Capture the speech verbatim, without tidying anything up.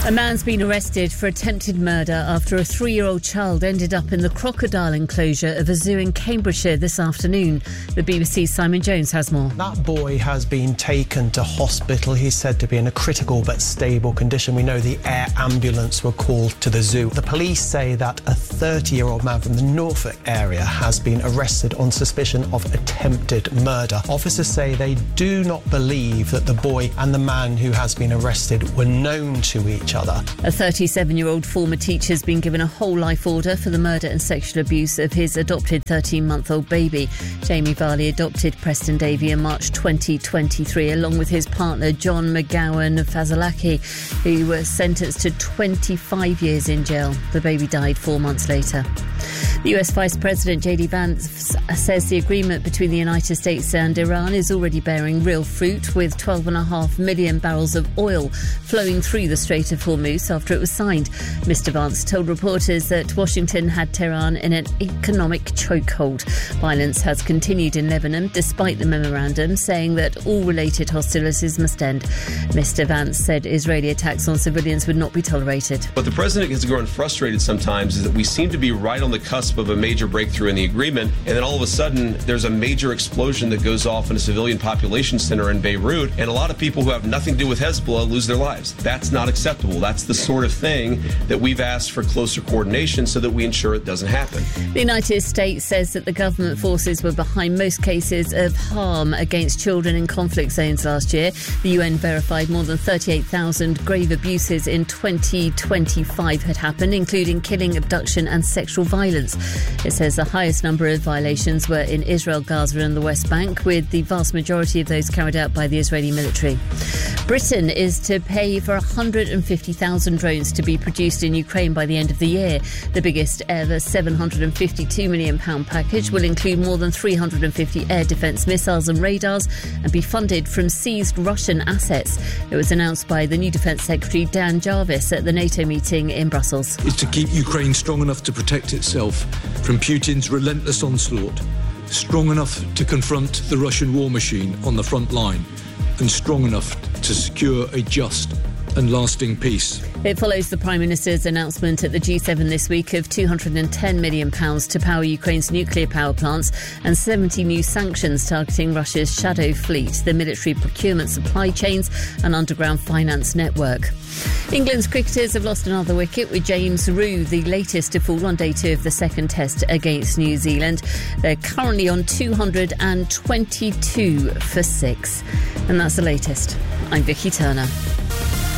A man's been arrested for attempted murder after a three-year-old child ended up in the crocodile enclosure of a zoo in Cambridgeshire this afternoon. The B B C's Simon Jones has more. That boy has been taken to hospital. He's said to be in a critical but stable condition. We know the air ambulance were called to the zoo. The police say that a thirty-year-old man from the Norfolk area has been arrested on suspicion of attempted murder. Officers say they do not believe that the boy and the man who has been arrested were known to each other. A thirty-seven-year-old former teacher has been given a whole life order for the murder and sexual abuse of his adopted thirteen-month-old baby. Jamie Varley adopted Preston Davey in March twenty twenty-three, along with his partner John McGowan Fazalaki, who was sentenced to twenty-five years in jail. The baby died four months later. The U S Vice President J D Vance says the agreement between the United States and Iran is already bearing real fruit, with twelve point five million barrels of oil flowing through the Strait of Hormuz after it was signed. Mister Vance told reporters that Washington had Tehran in an economic chokehold. Violence has continued in Lebanon despite the memorandum, saying that all related hostilities must end. Mister Vance said Israeli attacks on civilians would not be tolerated. What the president gets grown frustrated sometimes is that we seem to be right on the cusp of a major breakthrough in the agreement, and then all of a sudden there's a major explosion that goes off in a civilian population center in Beirut, and a lot of people who have nothing to do with Hezbollah lose their lives. That's not acceptable. That's the sort of thing that we've asked for closer coordination so that we ensure it doesn't happen. The United States says that the government forces were behind most cases of harm against children in conflict zones last year. The U N verified more than thirty-eight thousand grave abuses in twenty twenty-five had happened, including killing, abduction and sexual violence. It says the highest number of violations were in Israel, Gaza and the West Bank, with the vast majority of those carried out by the Israeli military. Britain is to pay for one hundred fifty thousand drones to be produced in Ukraine by the end of the year. The biggest ever seven hundred fifty-two million pounds package will include more than three hundred fifty air defence missiles and radars and be funded from seized Russian assets. It was announced by the new Defence Secretary Dan Jarvis at the NATO meeting in Brussels. It's to keep Ukraine strong enough to protect itself from Putin's relentless onslaught, strong enough to confront the Russian war machine on the front line, and strong enough to secure a just and lasting peace. It follows the Prime Minister's announcement at the G seven this week of two hundred ten million pounds to power Ukraine's nuclear power plants and seventy new sanctions targeting Russia's shadow fleet, the military procurement supply chains and underground finance network. England's cricketers have lost another wicket, with James Root the latest to fall on day two of the second test against New Zealand. They're currently on two hundred twenty-two for six. And that's the latest. I'm Vicky Turner.